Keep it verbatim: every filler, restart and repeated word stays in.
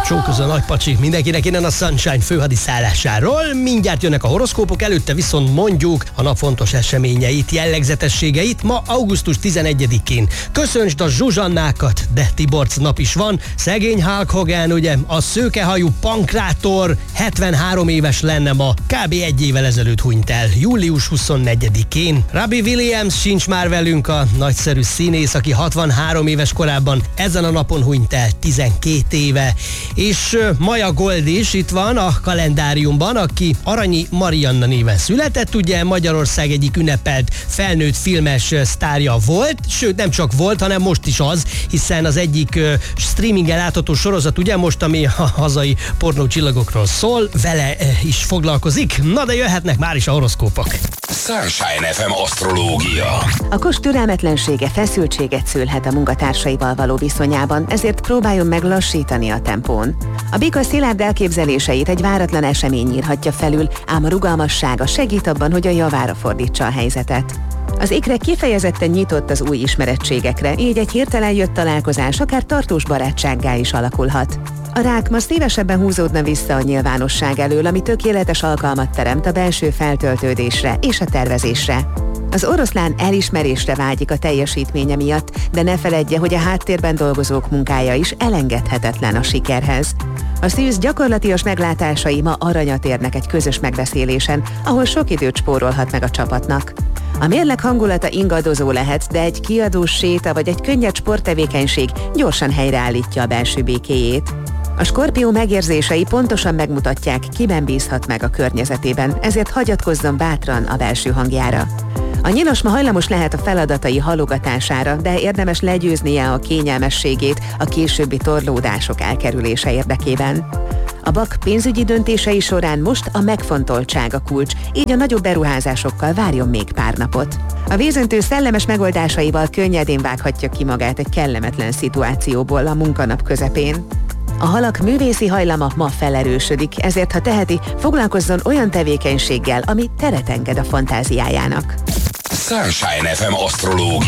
Sok közön nagy pacsi mindenkinek innen a Sunshine főhadiszállásáról. Mindjárt jönnek a horoszkópok, előtte viszont mondjuk a nap fontos eseményeit, jellegzetességeit. Ma augusztus tizenegyedikén köszöntsd a Zsuzsannákat, de Tiborcs nap is van. Szegény Hulk Hogan, ugye, a szőkehajú pankrátor hetvenhárom éves lenne ma, kb. egy évvel ezelőtt hunyt el, július huszonnegyedikén. Robbie Williams sincs már velünk, a nagyszerű színész, aki hatvanhárom éves korában ezen a napon hunyt el, tizenkét éve. És Maja Gold is itt van a kalendáriumban, aki Aranyi Marianna néven született, ugye Magyarország egyik ünnepelt felnőtt filmes sztárja volt, sőt nem csak volt, hanem most is az, hiszen az egyik uh, streamingen látható sorozat, ugye most, ami a hazai pornócsillagokról szól, vele uh, is foglalkozik. Na de jöhetnek már is a horoszkópok. Sunshine ef em asztrológia. A kos türelmetlensége feszültséget szülhet a munkatársaival való viszonyában, ezért próbáljon meg lassítani a tempón. A bika szilárd elképzeléseit egy váratlan esemény írhatja felül, ám a rugalmassága segít abban, hogy a javára fordítsa a helyzetet. Az ikre kifejezetten nyitott az új ismerettségekre, így egy hirtelen jött találkozás akár tartós barátsággá is alakulhat. A rák ma szívesebben húzódna vissza a nyilvánosság elől, ami tökéletes alkalmat teremt a belső feltöltődésre és a tervezésre. Az oroszlán elismerésre vágyik a teljesítménye miatt, de ne feledje, hogy a háttérben dolgozók munkája is elengedhetetlen a sikerhez. A szűz gyakorlatias meglátásai ma aranyat érnek egy közös megbeszélésen, ahol sok időt spórolhat meg a csapatnak. A mérleg hangulata ingadozó lehet, de egy kiadós séta vagy egy könnyed sporttevékenység gyorsan helyreállítja a belső békéjét. A Skorpió megérzései pontosan megmutatják, kiben bízhat meg a környezetében, ezért hagyatkozzon bátran a belső hangjára. A nyilas ma hajlamos lehet a feladatai halogatására, de érdemes legyőznie a kényelmességét a későbbi torlódások elkerülése érdekében. A bak pénzügyi döntései során most a megfontoltság a kulcs, így a nagyobb beruházásokkal várjon még pár napot. A vízöntő szellemes megoldásaival könnyedén vághatja ki magát egy kellemetlen szituációból a munkanap közepén. A halak művészi hajlama ma felerősödik, ezért ha teheti, foglalkozzon olyan tevékenységgel, ami teret enged a fantáziájának. Sunshine ef em asztrológia.